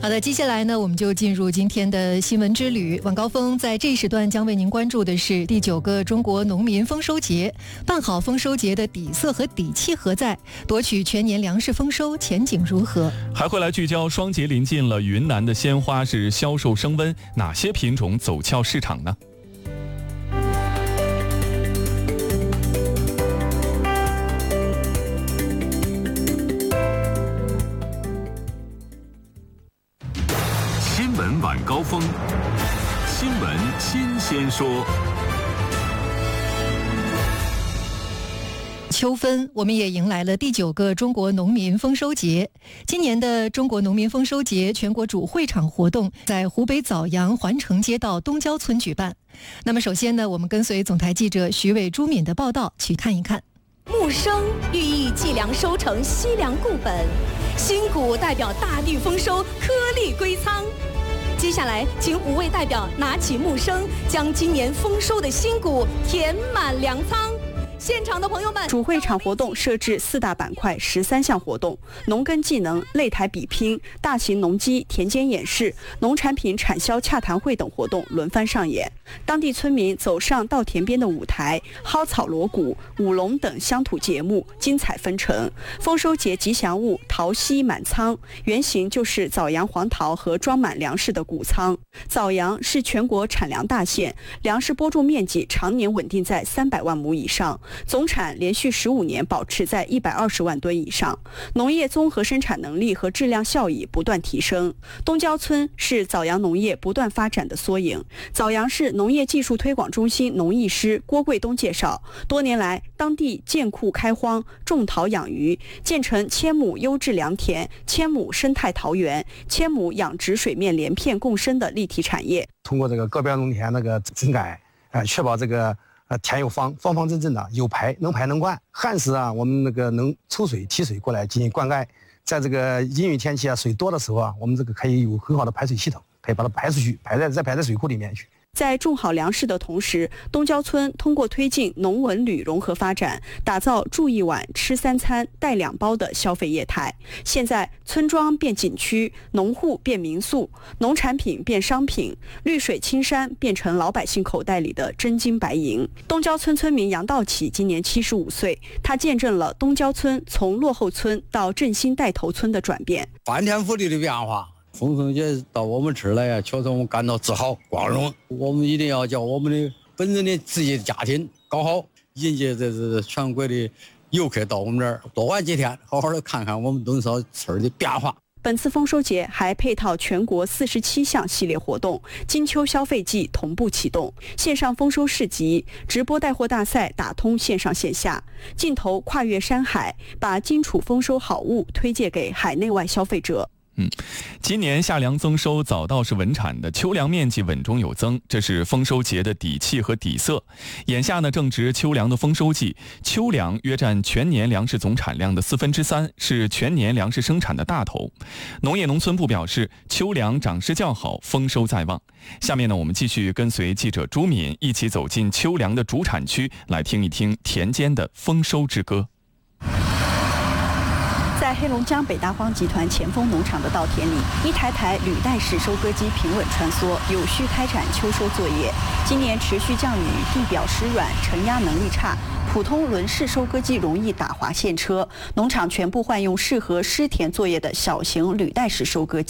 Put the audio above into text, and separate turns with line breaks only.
好的，接下来呢，我们就进入今天的新闻之旅。晚高峰在这一时段将为您关注的是第9个中国农民丰收节。办好丰收节的底色和底气何在？夺取全年粮食丰收前景如何？
还会来聚焦双节临近了，云南的鲜花是销售升温，哪些品种走俏市场呢？
新闻晚高峰，新闻新鲜说。
秋分，我们也迎来了第9个中国农民丰收节。今年的中国农民丰收节全国主会场活动在湖北枣阳环城街道东郊村举办。那么首先呢，我们跟随总台记者徐伟、朱敏的报道去看一看。
木生寓意计量收成，惜粮固本；新谷代表大地丰收，颗粒归仓。接下来，请5位代表拿起木生，将今年丰收的新谷填满粮仓。现场的朋友们，
主会场活动设置4大板块，13项活动：农耕技能、擂台比拼、大型农机田间演示、农产品产销洽谈会等活动轮番上演。当地村民走上稻田边的舞台，蒿草锣鼓、舞龙等乡土节目精彩纷呈。丰收节吉祥物桃溪满仓，原型就是枣阳黄桃和装满粮食的谷仓。枣阳是全国产粮大县，粮食播种面积常年稳定在300万亩以上。总产连续15年保持在120万吨以上，农业综合生产能力和质量效益不断提升。东郊村是枣阳农业不断发展的缩影。枣阳市农业技术推广中心农艺师郭贵东介绍，多年来当地建库开荒，种桃养鱼，建成1000亩优质良田、1000亩生态桃园、1000亩养殖水面连片共生的立体产业。
通过这个个别农田那个整改，确保这个田有方方正正的，有排能排能灌。旱时啊，我们那个能抽水提水过来进行灌溉。在这个阴雨天气啊，水多的时候啊，我们这个可以有很好的排水系统，可以把它排出去，排在水库里面去。
在种好粮食的同时，东郊村通过推进农文旅融合发展，打造住1晚吃3餐带2包的消费业态。现在村庄变景区，农户变民宿，农产品变商品，绿水青山变成老百姓口袋里的真金白银。东郊村村民杨道启今年75岁，他见证了东郊村从落后村到振兴带头村的转变，
翻天覆地的变化。丰收节到我们这儿来呀，确实我们感到自豪光荣。我们一定要叫我们的本人的自己的家庭搞好，迎接这全国的游客到我们这儿多玩几天，好好的看看我们东烧村的变化。
本次丰收节还配套全国47项系列活动，金秋消费季同步启动，线上丰收市集、直播带货大赛打通线上线下，镜头跨越山海，把荆楚丰收好物推荐给海内外消费者。
今年夏粮增收，早稻是稳产的，秋粮面积稳中有增，这是丰收节的底气和底色。眼下呢，正值秋粮的丰收季，秋粮约占全年粮食总产量的3/4，是全年粮食生产的大头。农业农村部表示，秋粮长势较好，丰收在望。下面呢，我们继续跟随记者朱敏一起走进秋粮的主产区，来听一听田间的丰收之歌。
在黑龙江北大荒集团前锋农场的稻田里，一台台履带式收割机平稳穿梭，有序开展秋收作业。今年持续降雨，地表湿软，承压能力差，普通轮式收割机容易打滑陷车。农场全部换用适合湿田作业的小型履带式收割机。